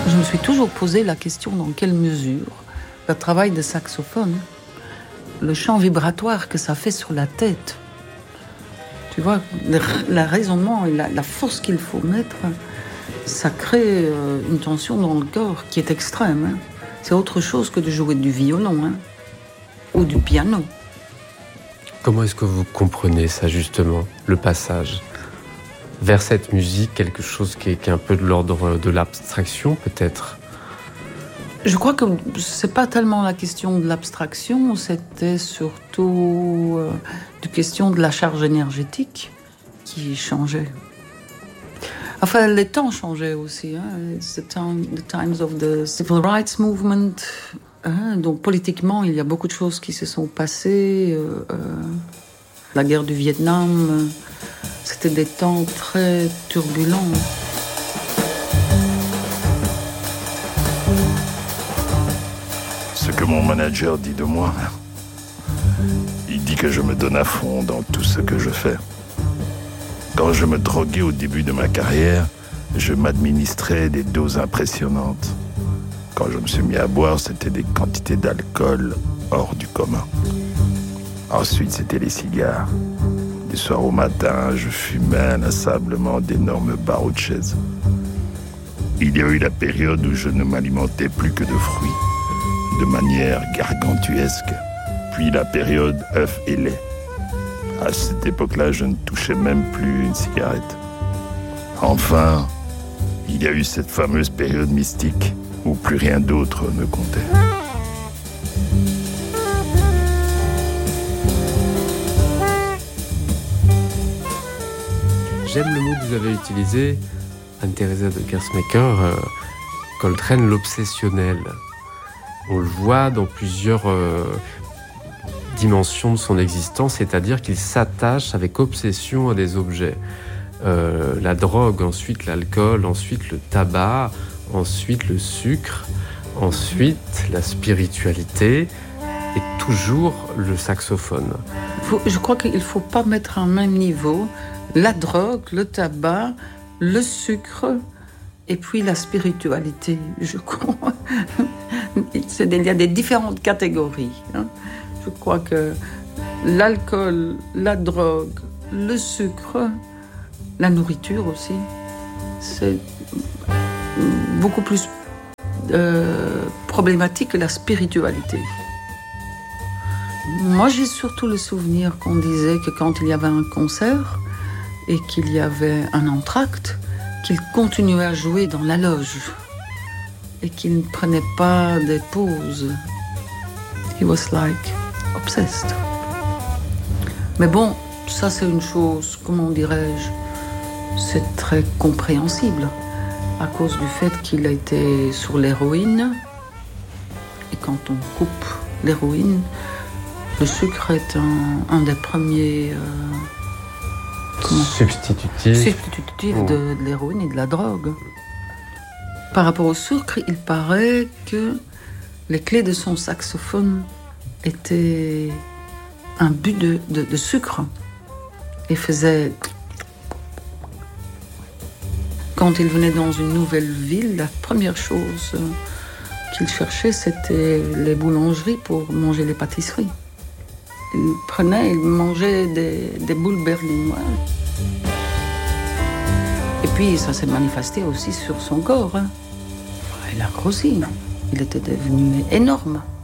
Je me suis toujours posé la question dans quelle mesure le travail de saxophone, le champ vibratoire que ça fait sur la tête, tu vois, le raisonnement et la force qu'il faut mettre, ça crée une tension dans le corps qui est extrême. Hein. C'est autre chose que de jouer du violon ou du piano. Comment est-ce que vous comprenez ça justement, le passage vers cette musique, quelque chose qui est un peu de l'ordre de l'abstraction peut-être? Je crois que c'est pas tellement la question de l'abstraction, c'était surtout la question de la charge énergétique qui changeait. Enfin, les temps changeaient aussi. Hein. It's the times of the civil rights movement. Hein. Donc politiquement, il y a beaucoup de choses qui se sont passées. La guerre du Vietnam, c'était des temps très turbulents. Ce que mon manager dit de moi, il dit que je me donne à fond dans tout ce que je fais. Quand je me droguais au début de ma carrière, je m'administrais des doses impressionnantes. Quand je me suis mis à boire, c'était des quantités d'alcool hors du commun. Ensuite, c'était les cigares. Du soir au matin, je fumais inlassablement d'énormes barreaux de chaises. Il y a eu la période où je ne m'alimentais plus que de fruits, de manière gargantuesque. Puis la période œufs et lait. À cette époque-là, je ne touchais même plus une cigarette. Enfin, il y a eu cette fameuse période mystique où plus rien d'autre ne comptait. J'aime le mot que vous avez utilisé, Anne-Theresa de Kersmaker, Coltrane, l'obsessionnel. On le voit dans plusieurs dimensions de son existence, c'est-à-dire qu'il s'attache avec obsession à des objets. La drogue, ensuite l'alcool, ensuite le tabac, ensuite le sucre, ensuite la spiritualité et toujours le saxophone. Je crois qu'il ne faut pas mettre à un même niveau la drogue, le tabac, le sucre et puis la spiritualité, je crois. Il y a des différentes catégories. Hein. Je crois que l'alcool, la drogue, le sucre, la nourriture aussi, c'est beaucoup plus problématique que la spiritualité. Moi, j'ai surtout le souvenir qu'on disait que quand il y avait un concert et qu'il y avait un entracte, qu'il continuait à jouer dans la loge et qu'il ne prenait pas des pauses. He was like obsessed. Mais bon, ça c'est une chose, comment dirais-je, c'est très compréhensible à cause du fait qu'il a été sur l'héroïne. Et quand on coupe l'héroïne, le sucre est un des premiers substitutifs de l'héroïne et de la drogue. Par rapport au sucre, il paraît que les clés de son saxophone étaient un but de sucre et faisait. Quand il venait dans une nouvelle ville, la première chose qu'il cherchait, c'était les boulangeries pour manger les pâtisseries. Il mangeait des boules berlinoises. Et puis, ça s'est manifesté aussi sur son corps. Hein. Il a grossi. Il était devenu énorme.